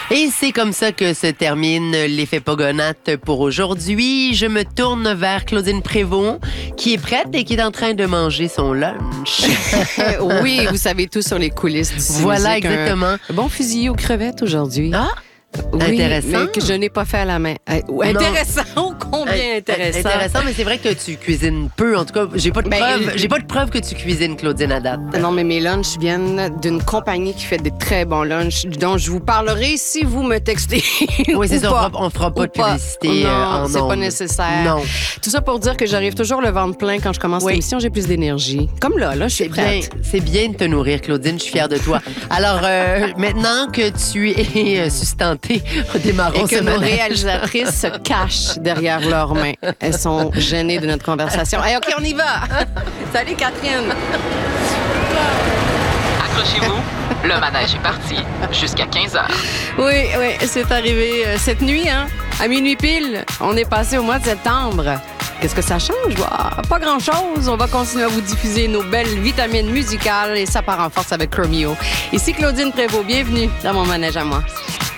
Et c'est comme ça que se termine l'effet Pogonate pour aujourd'hui. Je me tourne vers Claudine Prévost, qui est prête et qui est en train de manger son lunch. Oui, vous savez tout sur les coulisses d'ici. Voilà, exactement. Un bon fusil aux crevettes aujourd'hui. Ah! Oui, Intéressant. mais que je n'ai pas fait à la main. Intéressant, ô combien intéressant. Intéressant, mais c'est vrai que tu cuisines peu. En tout cas, j'ai pas de preuve. J'ai pas de preuve que tu cuisines, Claudine, à date. Non, mais mes lunchs viennent d'une compagnie qui fait des très bons lunchs, dont je vous parlerai si vous me textez. Oui, c'est ça. On fera pas de publicité. Non, c'est pas ondes. nécessaire. Non. Tout ça pour dire que j'arrive toujours le ventre plein quand je commence l'émission. J'ai plus d'énergie. Comme là, je suis prête. C'est bien de te nourrir, Claudine. Je suis fière de toi. Alors, maintenant que tu es sustentée, démarrons et que ce nos manège. réalisatrices se cachent derrière leurs mains. Elles sont gênées de notre conversation. Hey, OK, on y va! Salut, Catherine! Accrochez-vous, le manège est parti jusqu'à 15h. Oui, c'est arrivé cette nuit, hein? À minuit pile, on est passé au mois de septembre. Qu'est-ce que ça change? Pas grand-chose. On va continuer à vous diffuser nos belles vitamines musicales et ça part en force avec Chromeo. Ici Claudine Prévost. Bienvenue dans mon manège à moi.